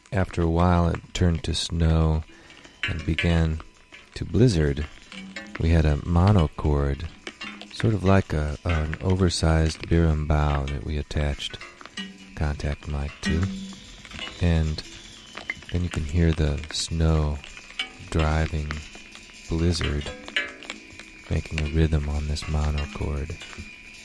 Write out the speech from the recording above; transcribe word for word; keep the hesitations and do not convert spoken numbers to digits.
after a while it turned to snow and began to blizzard. We had a monochord, sort of like a, an oversized berimbau that we attached contact mic to. And then you can hear the snow driving blizzard, making a rhythm on this monochord.